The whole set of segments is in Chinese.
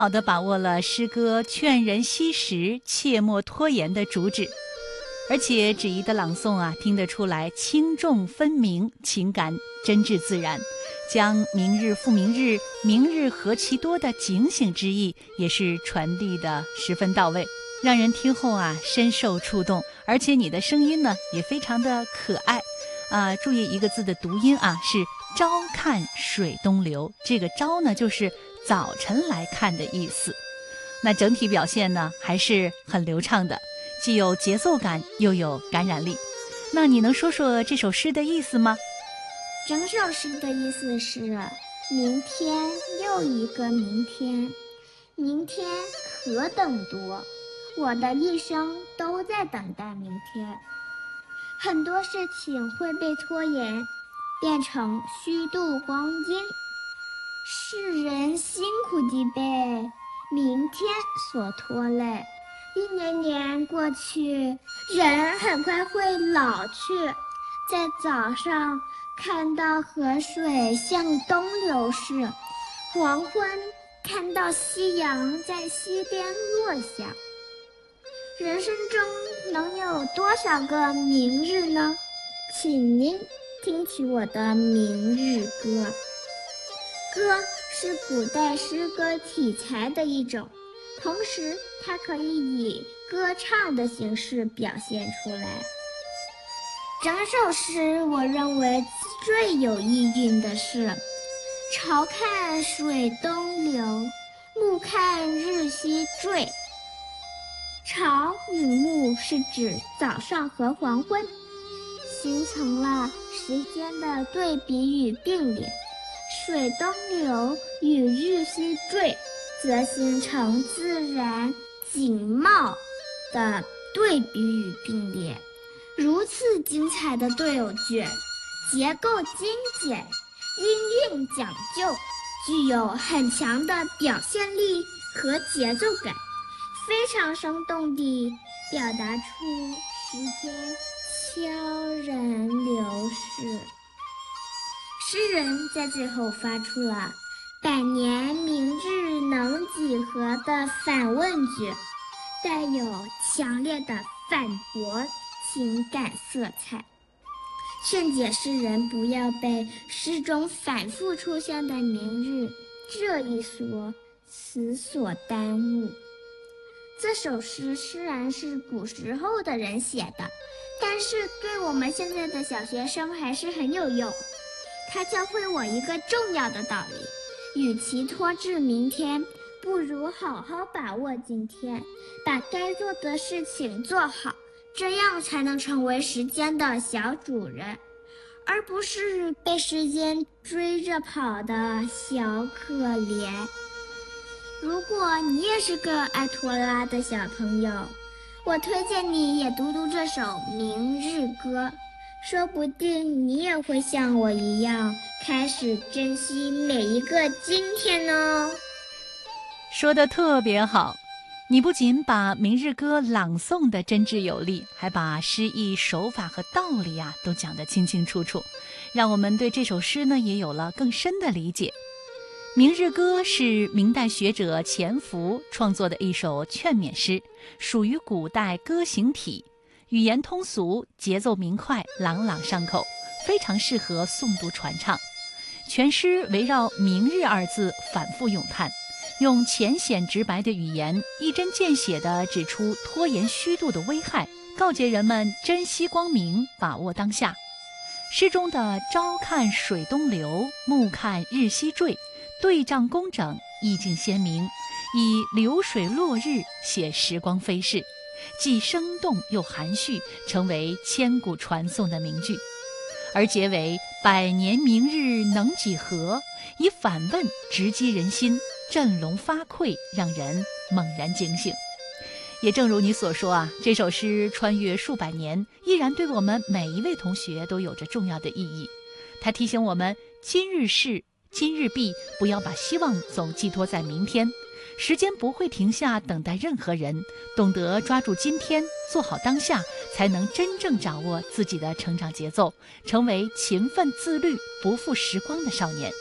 好的把握了诗歌劝人惜时、切莫拖延的主旨。而且芷怡的朗诵啊，听得出来轻重分明，情感真挚自然，将明日复明日，明日何其多的警醒之意也是传递的十分到位，让人听后啊深受触动。而且你的声音呢也非常的可爱注意一个字的读音啊，是朝看水东流，这个朝呢就是早晨来看的意思。那整体表现呢还是很流畅的，既有节奏感又有感染力。那你能说说这首诗的意思吗？ 整首诗的意思是明天又一个明天，明天何等多，我的一生都在等待明天。很多事情会被拖延，变成虚度光阴，世人辛苦地被明天所拖累。一年年过去，人很快会老去。在早上看到河水向东流逝，黄昏看到夕阳在西边落下。人生中能有多少个明日呢？请您听起我的明日歌。歌是古代诗歌体裁的一种，同时它可以以歌唱的形式表现出来。整首诗我认为最有意蕴的是朝看水东流，暮看日西坠。朝与暮是指早上和黄昏，形成了时间的对比与并列。水东流与日西坠则形成自然景貌的对比与并列。如此精彩的对偶句，结构精简，音韵讲究，具有很强的表现力和节奏感，非常生动地表达出时间悄然流逝。诗人在最后发出了百年明日能几何的反问句，带有强烈的反驳情感色彩，劝解诗人不要被诗中反复出现的明日这一说辞所耽误。这首诗虽然是古时候的人写的，但是对我们现在的小学生还是很有用。它教会我一个重要的道理，与其拖至明天，不如好好把握今天，把该做的事情做好，这样才能成为时间的小主人，而不是被时间追着跑的小可怜。如果你也是个爱拖拉的小朋友，我推荐你也读读这首《明日歌》，说不定你也会像我一样，开始珍惜每一个今天哦。 说得特别好，你不仅把《明日歌》朗诵得真挚有力，还把诗意手法和道理啊都讲得清清楚楚，让我们对这首诗呢也有了更深的理解。《明日歌》是明代学者钱福创作的一首劝勉诗，属于古代歌行体，语言通俗，节奏明快，朗朗上口，非常适合诵读传唱。全诗围绕“明日”二字反复咏叹，用浅显直白的语言，一针见血地指出拖延虚度的危害，告诫人们珍惜光明，把握当下。诗中的朝看水东流，暮看日西坠，对仗工整，意境鲜明，以流水落日写时光飞逝，既生动又含蓄，成为千古传颂的名句。而结尾百年明日能几何，以反问直击人心，振聋发聩，让人猛然警醒。也正如你所说啊，这首诗穿越数百年，依然对我们每一位同学都有着重要的意义。它提醒我们，今日事今日毕，不要把希望总寄托在明天。时间不会停下等待任何人，懂得抓住今天，做好当下，才能真正掌握自己的成长节奏，成为勤奋自律、不负时光的少年。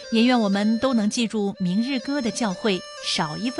也愿我们都能记住明日歌的教诲，少一份